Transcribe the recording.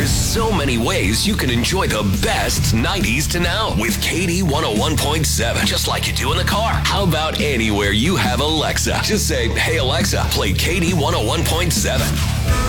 There's so many ways you can enjoy the best 90s to now with KD 101.7, just like you do in the car. How about anywhere you have Alexa? Just say, hey Alexa, play KD 101.7.